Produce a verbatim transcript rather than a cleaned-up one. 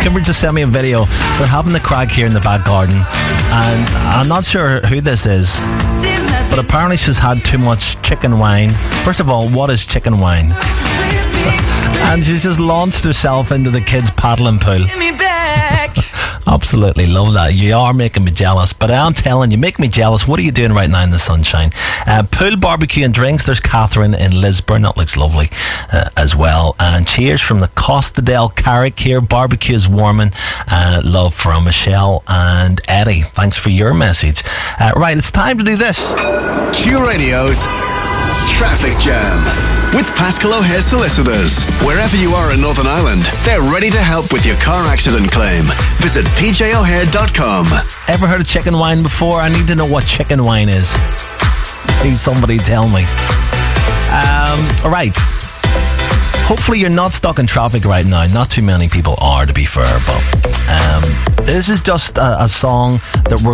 Kimber just sent me a video. They're having the crack here in the back garden, and I'm not sure who this is, but apparently she's had too much chicken wine. First of all, what is chicken wine? And she's just launched herself into the kids' paddling pool. Absolutely love that. You are making me jealous, but I'm telling you, make me jealous. What are you doing right now in the sunshine? Uh, pool, barbecue and drinks. There's Catherine in Lisburn. That looks lovely uh, as well. And cheers from the Costa del Carrick here. Barbecue is warming. Uh, love from Michelle and Eddie. Thanks for your message. Uh, right, it's time to do this. Q Radio's Traffic Jam with Pascal O'Hare Solicitors. Wherever you are in Northern Ireland, they're ready to help with your car accident claim. Visit p j o'hare dot com. Ever heard of chicken wine before? I need to know what chicken wine is. Please, somebody tell me. Um, all right. Hopefully you're not stuck in traffic right now. Not too many people are, to be fair, but um, this is just a, a song that we're